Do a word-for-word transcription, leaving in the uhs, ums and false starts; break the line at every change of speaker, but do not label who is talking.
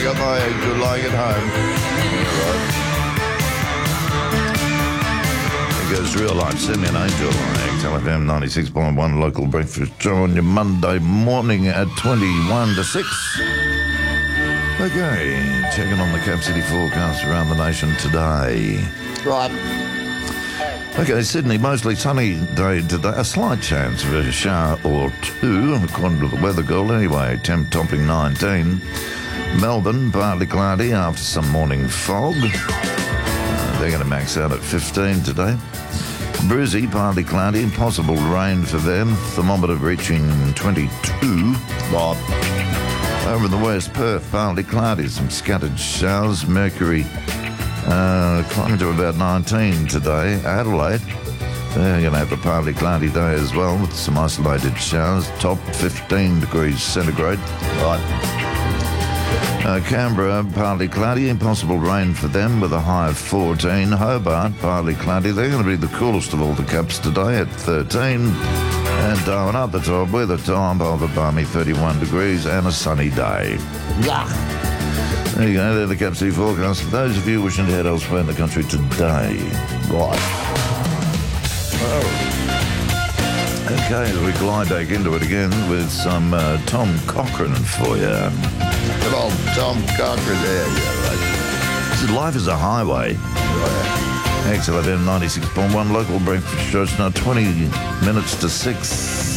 got my angel lying at home. All right. Here goes real life. Send me an angel. X L F M ninety-six point one local breakfast show on your Monday morning at twenty-one to six. Okay, checking on the Cap City forecast around the nation today.
Right.
Okay, Sydney, mostly sunny day today. A slight chance of a shower or two, according to the weather girl anyway. Temp topping nineteen. Melbourne, partly cloudy after some morning fog. Uh, they're going to max out at fifteen today. Brizzy, partly cloudy, possible rain for them. Thermometer reaching twenty-two. Bob. Over in the west, Perth, partly cloudy, some scattered showers. Mercury uh, climbing to about nineteen today. Adelaide, they're going to have a partly cloudy day as well with some isolated showers. Top fifteen degrees centigrade. Right. Uh, Canberra, partly cloudy, possible rain for them with a high of fourteen. Hobart, partly cloudy. They're going to be the coolest of all the caps today at thirteen. And Darwin up the top with a time of a balmy thirty-one degrees and a sunny day.
Yeah.
There you go, they're the Cap City forecast for those of you wishing to head elsewhere in the country today. Right. Oh. Okay, as we glide back into it again with some uh, Tom Cochrane for you.
Good old Tom Cochrane there, yeah, right.
This is Life is a Highway.
Right.
X L F M ninety-six point one local breakfast show. It's now twenty minutes to six.